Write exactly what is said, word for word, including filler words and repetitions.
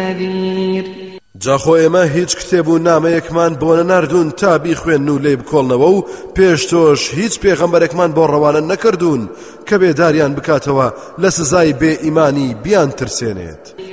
نذير. جاخۆ ئێمە هیچ کتێب و نامەیەکمان بۆ نەناردوون تا بیخوێن و لێ بکۆڵنەوە و پێش تۆش هیچ پێغەمبەرێکمان بۆ ڕەوانە نەکردوون کە بێداریان بکاتەوە لە سزای بێ ئیمانی بیان ترسێنێت.